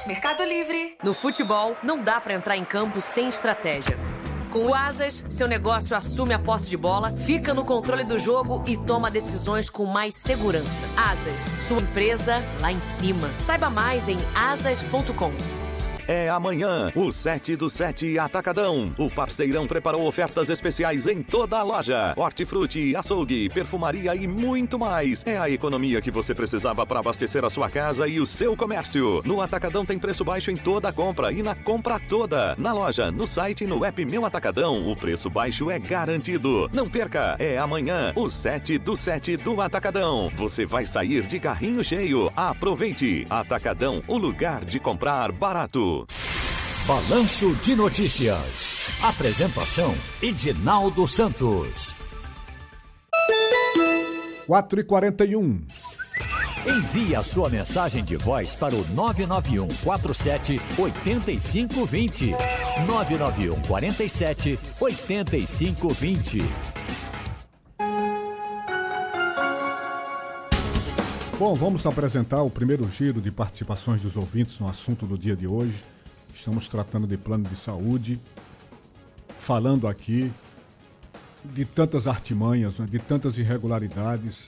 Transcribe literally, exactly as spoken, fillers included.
Mercado Livre. No futebol, não dá pra entrar em campo sem estratégia. Com o Asas, seu negócio assume a posse de bola, fica no controle do jogo e toma decisões com mais segurança. Asas, sua empresa lá em cima. Saiba mais em asas ponto com. É amanhã, o sete do sete Atacadão. O parceirão preparou ofertas especiais em toda a loja. Hortifruti, açougue, perfumaria e muito mais. É a economia que você precisava para abastecer a sua casa e o seu comércio. No Atacadão tem preço baixo em toda a compra e na compra toda. Na loja, no site e no app Meu Atacadão, o preço baixo é garantido. Não perca, é amanhã, o sete do sete do Atacadão. Você vai sair de carrinho cheio. Aproveite. Atacadão, o lugar de comprar barato. Balanço de Notícias. Apresentação: Edinaldo Santos. quatro e quarenta e um. Envie a sua mensagem de voz para o nove nove um quatro sete oito cinco dois zero. nove nove um quatro sete oito cinco dois zero. Bom, vamos apresentar o primeiro giro de participações dos ouvintes no assunto do dia de hoje. Estamos tratando de plano de saúde, falando aqui de tantas artimanhas, de tantas irregularidades